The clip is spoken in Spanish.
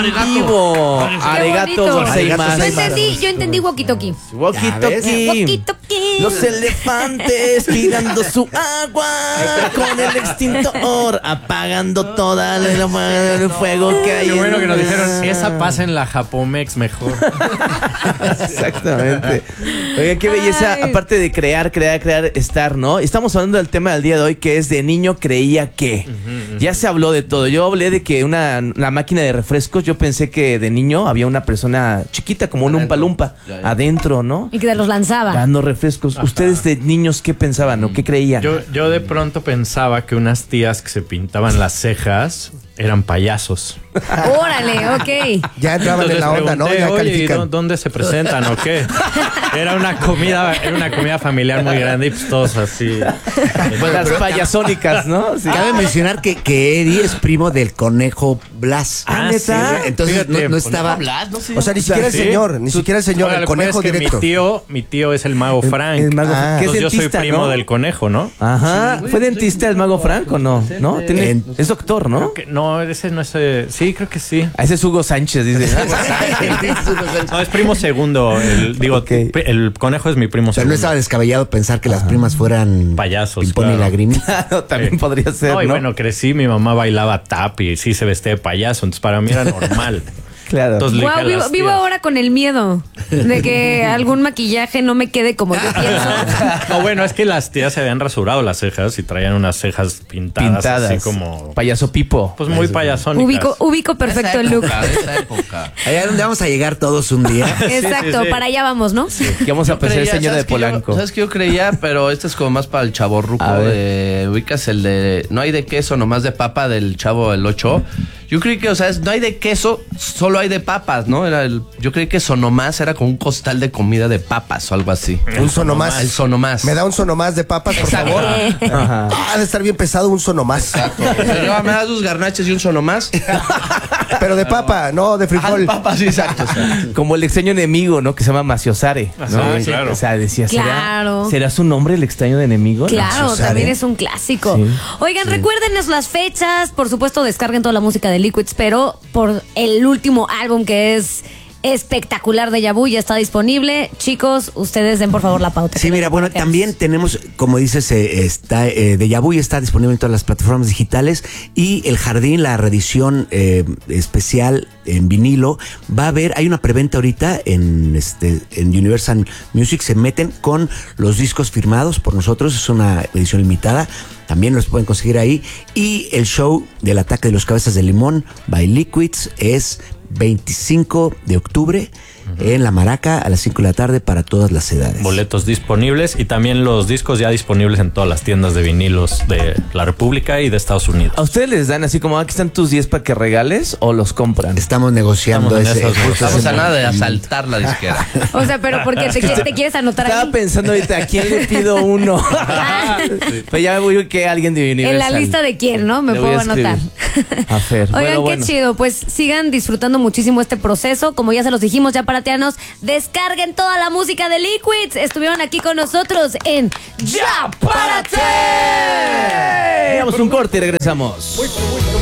vivo. Arigato gozaimasu. Yo entendí walkie-talkie. Walkie-talkie. Los elefantes tirando su agua con el extintor, apagando toda el fuego que hay. Qué bueno que nos dijeron, esa pasa en la Japomex mejor. Exactamente. Oiga, qué belleza, aparte de crear, estar, ¿no? Estamos hablando del tema del día de hoy, que es de niño creía que. Ya se habló de todo. Yo hablé de que una máquina de refrescos, yo pensé que de niño había una persona chiquita, como un Umpa Lumpa, adentro, ¿no? Y que los lanzaba. Dando refrescos. Ajá. ¿Ustedes de niños qué pensaban o qué creían? Yo de pronto pensaba que unas tías que se pintaban las cejas eran payasos. Órale, ok. Ya entraban en la onda, ¿no? Ya califican. ¿Dónde se presentan o qué? Era una comida familiar muy grande y pues todos así. Bueno, las payasónicas, ¿no? Sí. Cabe mencionar que Eddie es primo del conejo Blas. ¿neta? Sí, entonces Fíjate, no estaba. No sé. O sea, ni siquiera el señor, Ahora, el lo que conejo pasa es que directo. mi tío es el mago Frank. el mago Frank. ¿Qué es Entonces yo soy dentista, primo no? del conejo, ¿no? Ajá. ¿Fue dentista el mago Frank o no? ¿No? Es doctor, ¿no? No, ese no es. Sí, creo que sí. Ese es Hugo Sánchez, dice. No, es primo segundo. El conejo es mi primo O sea, no segundo. estaba descabellado pensar que las primas fueran Payasos, Pimpón y claro. Lagrimis. Claro, también podría ser, No, ¿no? y bueno, crecí, mi mamá bailaba tap y sí se vestía de payaso, entonces para mí era normal. Claro. Entonces, le dije a las Vivo tías. ahora con el miedo de que algún maquillaje no me quede como yo pienso. No, bueno, es que las tías se habían rasurado las cejas y traían unas cejas pintadas. Así como... Payaso Pipo. Pues muy payasónicas. Ubico perfecto el look. Esa época. Allá donde vamos a llegar todos un día. Exacto, sí. para allá vamos, ¿no? Que vamos a pensar el señor de ¿sabes qué Polanco. ¿Sabes qué yo creía? Pero este es como más para el chavorruco. A ver. Ubicas el de no hay de queso, nomás de papa del Chavo el 8. Yo creí que, o sea, no hay de queso, solo hay de papas, ¿no? Yo creí que sonomás era como un costal de comida de papas o algo así. Un sonomás. El sonomás. ¿Me da un sonomás de papas, por favor? Ajá. Ha de estar bien pesado un sonomás. Señora, ¿me das tus garnaches y un sonomás? Pero de papa, no de Ah, frijol. de papas, sí, exacto. Como el extraño enemigo, ¿no? Que se llama Maciosare, ¿no? Ajá, claro. O sea, decía, Claro. ¿será su nombre el extraño de enemigo? Claro, Maciosare. también es un clásico. Sí. Oigan, recuérdenos las fechas. Por supuesto, descarguen toda la música de Liquids, pero por el último álbum que es espectacular de Yabu ya está disponible. Chicos, ustedes den por favor la pauta. Sí, mira, bueno, también tenemos, como dices, Deja Vu está disponible en todas las plataformas digitales y El Jardín, la reedición especial en vinilo, va a haber, hay una preventa ahorita en Universal Music, se meten con los discos firmados por nosotros, es una edición limitada, también los pueden conseguir ahí, y el show del Ataque de los Cabezas de Limón by Liquids es 25 de octubre en La Maraca a las 5 de la tarde para todas las edades. Boletos disponibles y también los discos ya disponibles en todas las tiendas de vinilos de la República y de Estados Unidos. ¿A ustedes les dan así como aquí están tus 10 para que regales o los compran? Estamos negociando Estamos en esas justo Estamos ese a nada de momento. asaltar la disquera. O sea, pero porque te quieres anotar Estaba ahí. pensando ahorita, ¿a quién le pido uno? Pero ya voy que alguien de Universal. En la lista de quién, ¿no? Me Le voy puedo a escribir. anotar. A Fer. Oigan, Bueno. qué chido. Pues sigan disfrutando muchísimo este proceso. Como ya se los dijimos, ya paratianos, descarguen toda la música de Liquids. Estuvieron aquí con nosotros en Ya Párate. Damos un corte y regresamos.